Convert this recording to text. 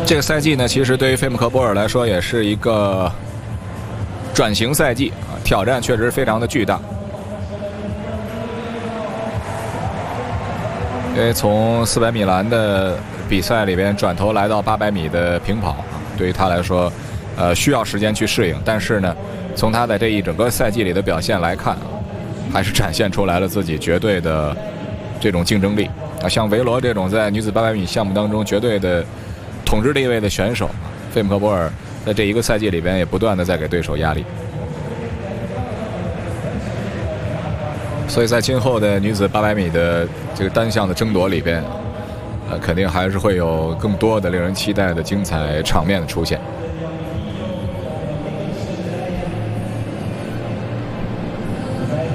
这个赛季呢，其实对于费姆科波尔来说也是一个转型赛季啊，挑战确实非常的巨大。因为从400米栏的比赛里边转头来到800米的平跑，对于他来说，需要时间去适应。但是呢，从他在这一整个赛季里的表现来看，还是展现出来了自己绝对的这种竞争力啊。像维罗这种在女子800米项目当中绝对的统治地位的选手，费姆科波尔在这一个赛季里边也不断的在给对手压力。所以在今后的女子800米的这个单项的争夺里边，肯定还是会有更多的令人期待的精彩场面的出现。